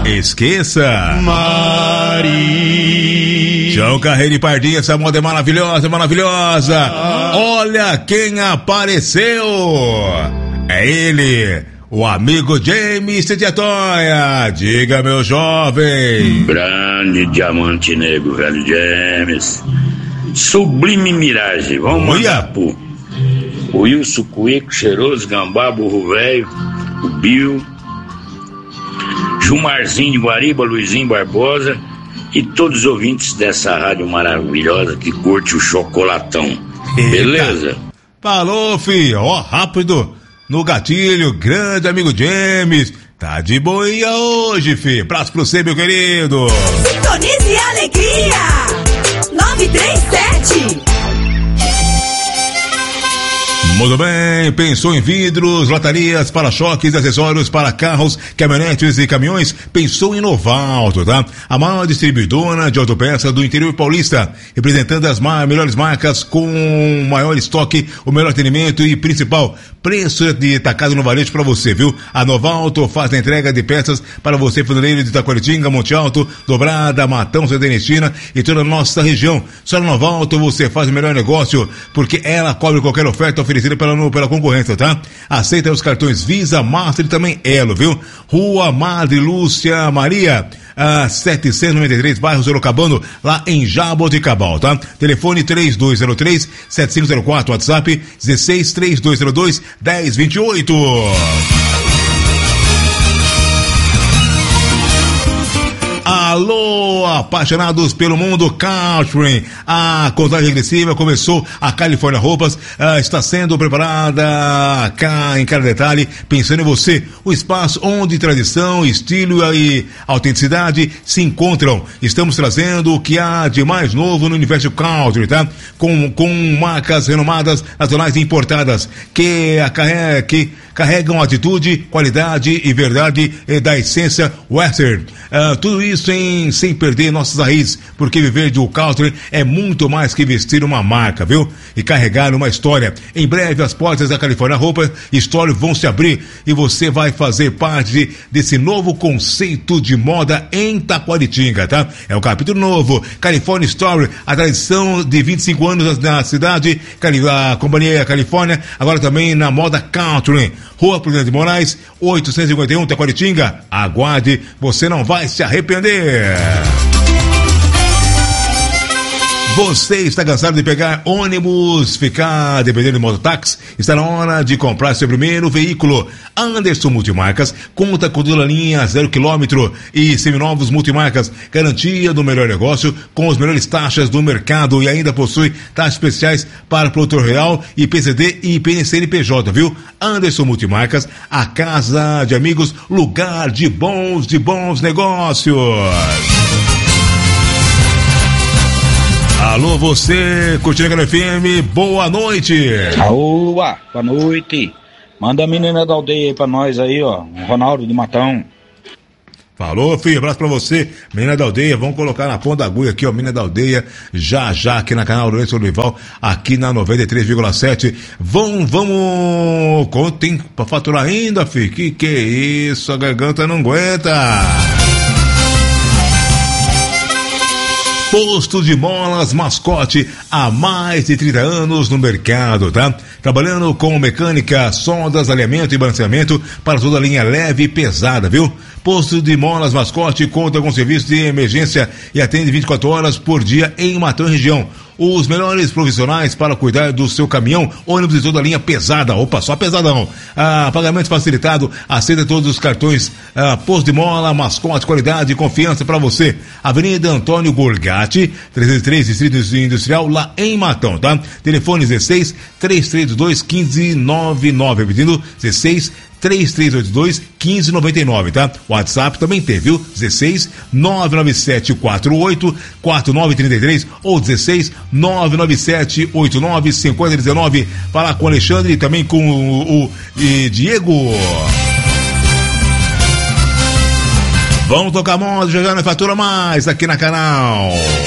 Esqueça. Maria. João Carreiro e Pardinha, essa moda é maravilhosa, maravilhosa. Olha quem apareceu. É ele, o amigo James de Atonha. Diga, meu jovem. Grande diamante negro, velho James. Sublime miragem. Vamos mandar pro Wilson, Cuico, Cheiroso, Gambá, Burro Velho, o Bill, Gilmarzinho de Guariba, Luizinho Barbosa e todos os ouvintes dessa rádio maravilhosa que curte o chocolatão. Eita. Beleza? Falou, filho. Ó, rápido no gatilho, grande amigo James. Tá de boinha hoje, filho. Abraço pra você, meu querido. Sintonize a alegria. 937. Muito bem, pensou em vidros, latarias, para-choques, acessórios para carros, caminhonetes e caminhões? Pensou em Novalto, tá? A maior distribuidora de autopeças do interior paulista, representando as melhores marcas com o maior estoque, o melhor atendimento e principal preço de tacado no varejo para você, viu? A Novalto faz a entrega de peças para você, funeleiro de Itaquaritinga, Monte Alto, Dobrada, Matão, Santa Ernestina e toda a nossa região. Só na Novalto você faz o melhor negócio, porque ela cobre qualquer oferta oferecida pela concorrência, tá? Aceita os cartões Visa, Master e também Elo, viu? Rua Madre Lúcia Maria, 793, bairro Sorocabano, lá em Jaboticabal, tá? Telefone 3203-7504, WhatsApp 16-3202-1028. Alô, apaixonados pelo mundo country. A contagem regressiva começou. A California Roupas está sendo preparada cá em cada detalhe, pensando em você. O espaço onde tradição, estilo e autenticidade se encontram. Estamos trazendo o que há de mais novo no universo country, tá? Com marcas renomadas, nacionais e importadas, que carregam atitude, qualidade e verdade da essência western. Tudo isso sem perder nossas raízes, porque viver do country é muito mais que vestir uma marca, viu? E carregar uma história. Em breve as portas da California Roupa Story vão se abrir e você vai fazer parte desse novo conceito de moda em Taquaritinga, tá? É um capítulo novo. California Story, a tradição de 25 anos na cidade, a Companhia Califórnia, agora também na moda country. Rua Presidente Moraes, 851, Taquaritinga. Aguarde, você não vai se arrepender. Você está cansado de pegar ônibus, ficar dependendo de mototáxi? Está na hora de comprar seu primeiro veículo. Anderson Multimarcas conta com toda a linha 0 km e seminovos multimarcas. Garantia do melhor negócio com as melhores taxas do mercado e ainda possui taxas especiais para produtor real e PCD e CNPJ, viu? Anderson Multimarcas, a casa de amigos, lugar de bons negócios. Alô, você, curtindo a FM, boa noite. Boa noite. Manda a menina da aldeia aí pra nós aí, ó, Ronaldo de Matão. Falou, filho, abraço pra você, menina da aldeia, vamos colocar na ponta da agulha aqui, ó, menina da aldeia, já aqui na canal Lourenço Olival, aqui na 93,7. Vamos, tem pra faturar ainda, filho? Que é isso, a garganta não aguenta. Posto de Molas Mascote, há mais de 30 anos no mercado, tá? Trabalhando com mecânica, soldas, alinhamento e balanceamento para toda a linha leve e pesada, viu? Posto de Molas Mascote conta com serviço de emergência e atende 24 horas por dia em Matão e região. Os melhores profissionais para cuidar do seu caminhão, ônibus e toda a linha pesada. Opa, só pesadão. Pagamento facilitado, aceita todos os cartões. Posto de Mola, Mascote, qualidade e confiança para você. Avenida Antônio Gorgati, 303, Distrito Industrial, lá em Matão, tá? Telefone 16-3382-1599, repetindo, 16-3382-1599, tá? WhatsApp também tem, viu? 16-99748-4933 ou 16-99789-5019. Falar com o Alexandre e também com o Diego. Vamos tocar moda, já não fatura mais aqui na canal.